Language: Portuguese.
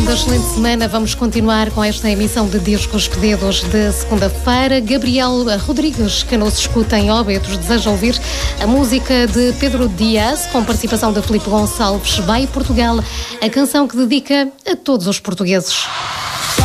bem-vindo, excelente semana. Vamos continuar com esta emissão de discos pedidos de segunda-feira. Gabriel Rodrigues, que nos escuta em Óbidos, deseja ouvir a música de Pedro Dias, com participação de Filipe Gonçalves, Vai Portugal, a canção que dedica a todos os portugueses.